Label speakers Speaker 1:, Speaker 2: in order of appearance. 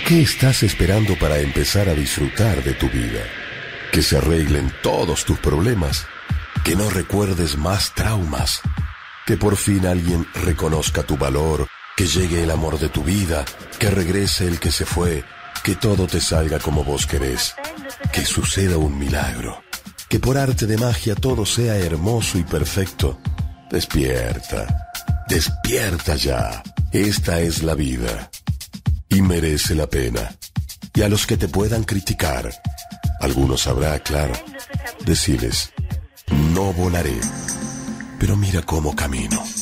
Speaker 1: ¿Qué estás esperando para empezar a disfrutar de tu vida? Que se arreglen todos tus problemas, que no recuerdes más traumas, que por fin alguien reconozca tu valor, que llegue el amor de tu vida, que regrese el que se fue, que todo te salga como vos querés, que suceda un milagro, que por arte de magia todo sea hermoso y perfecto. Despierta, despierta ya, esta es la vida. Y merece la pena. Y a los que te puedan criticar, algunos habrá, claro, deciles, no volaré, pero mira cómo camino.